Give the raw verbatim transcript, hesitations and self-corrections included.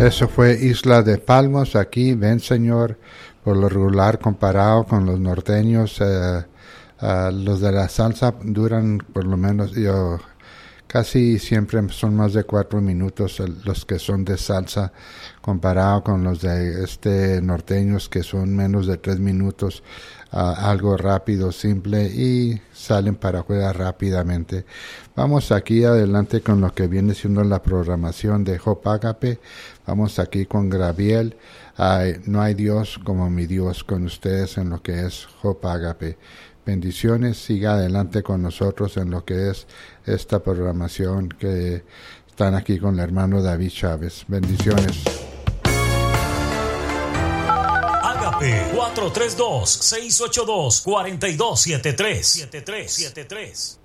Eso fue Isla de Palmos. Aquí, ven Señor, por lo regular comparado con los norteños, eh, uh, los de la salsa duran por lo menos, yo casi siempre son más de cuatro minutos los que son de salsa, comparado con los de este norteños que son menos de tres minutos, uh, algo rápido, simple, y salen para afuera rápidamente. Vamos aquí adelante con lo que viene siendo la programación de Hope Agape. Vamos aquí con Gabriel. Uh, no hay Dios como mi Dios, con ustedes en lo que es Hope Agape. Bendiciones, siga adelante con nosotros en lo que es esta programación que están aquí con el hermano David Chávez. Bendiciones. Agape cuatro tres dos, seis ocho dos, cuatro dos siete tres.